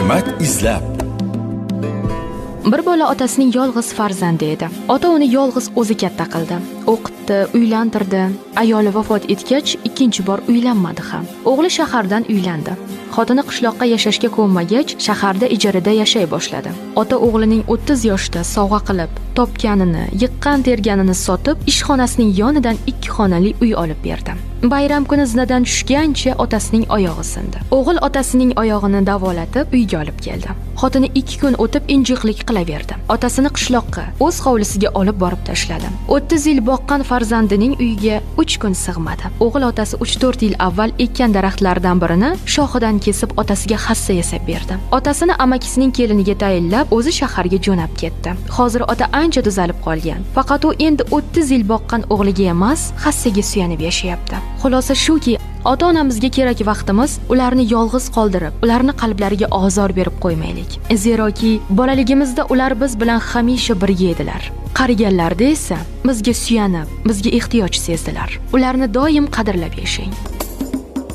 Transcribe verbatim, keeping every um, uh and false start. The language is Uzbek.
Hikmat izlab. Bir bola otasining yolg'iz farzandi edi. Ota uni yolg'iz o'zi katta qildi. O'qitdi, uylantirdi. Ayoli vafot etgach, ikkinchi bor uylanmadi ham. O'g'li shahardan uylandi. Xotini qishloqqa yashashga ko'nmagach, shaharda ijarada yashay boshladi. Ota o'g'lining o'ttiz yoshda sovg'a qilib, topganini, yiqqan terganini sotib, ishxonasining yonidan ikki xonali uy olib berdi. Bayram kuni zinadan tushgancha otasining oyog'i sindi. O'g'il otasining oyog'ini davolatib uyga olib keldi. Xotini ikki kun o'tib injiqlik qilaverdi. Otasini qishloqqa, o'z hovlisiga olib borib tashladi. o'ttiz yil boqqan farzandining uyiga uch kun sig'madi. O'g'il otasi uch to'rt yil avval ekkan daraxtlardan birini shoxidan kesib otasiga hassa yasab berdi. Otasini amakisining keliniga tayinlab, o'zi shaharga jo'nab ketdi. Hozir ota ancha tuzalib qolgan. Faqat u endi o'ttiz yil boqqan o'g'liga emas, hassaga suyanib yashayapti. Xulosa shuki, ota-onamizga kerak vaqtimiz ularni yolg'iz qoldirib, ularni qalblariga ozor berib qo'ymaylik. Zeroki bolaligimizda ular biz bilan hamisha birga edilar. Qariganlarda esa bizga suyanib, bizga ehtiyoj sezdilar. Ularni doim qadrlab yashang.